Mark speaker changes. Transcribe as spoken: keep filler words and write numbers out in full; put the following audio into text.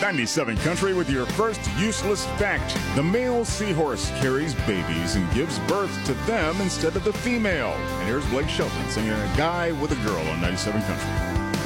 Speaker 1: ninety-seven Country with your first useless fact. The male seahorse carries babies and gives birth to them instead of the female. And here's Blake Shelton singing A Guy with a Girl on ninety-seven Country.